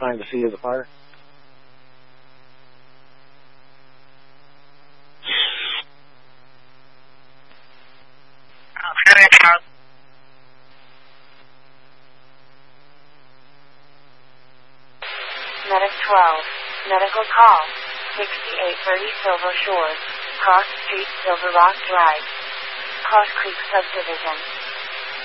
find the seat of the fire? Medic 12. Medical call. 6830 Silver Shores. Cross Street, Silver Rock Drive. Cross Creek Subdivision.